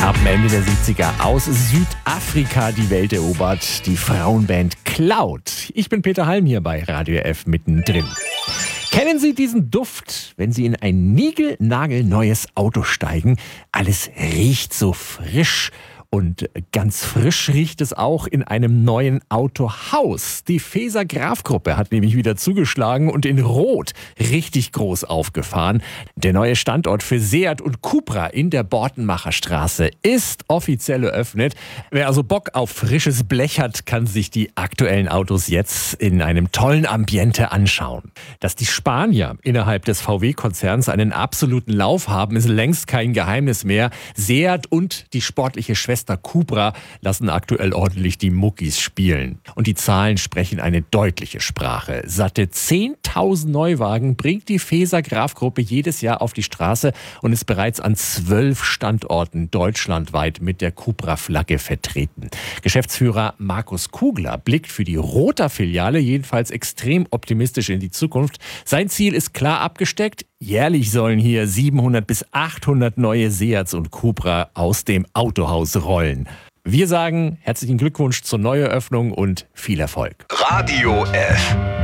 Ab Ende der 70er aus Südafrika die Welt erobert, die Frauenband Cloud. Ich bin Peter Halm hier bei Radio F mittendrin. Kennen Sie diesen Duft, wenn Sie in ein niegelnagelneues Auto steigen? Alles riecht so frisch. Und ganz frisch riecht es auch in einem neuen Autohaus. Die Feser Graf Gruppe hat nämlich wieder zugeschlagen und in Rot richtig groß aufgefahren. Der neue Standort für Seat und Cupra in der Bortenmacher Straße ist offiziell eröffnet. Wer also Bock auf frisches Blech hat, kann sich die aktuellen Autos jetzt in einem tollen Ambiente anschauen. Dass die Spanier innerhalb des VW-Konzerns einen absoluten Lauf haben, ist längst kein Geheimnis mehr. Seat und die sportliche Schwester Cupra lassen aktuell ordentlich die Muckis spielen. Und die Zahlen sprechen eine deutliche Sprache. Satte 10.000 Neuwagen bringt die Feser Graf Gruppe jedes Jahr auf die Straße und ist bereits an 12 Standorten deutschlandweit mit der Cupra-Flagge vertreten. Geschäftsführer Markus Kugler blickt für die Roter-Filiale jedenfalls extrem optimistisch in die Zukunft. Sein Ziel ist klar abgesteckt. Jährlich sollen hier 700 bis 800 neue Seats und Cupra aus dem Autohaus rollen. Wir sagen herzlichen Glückwunsch zur Neueröffnung und viel Erfolg. Radio F.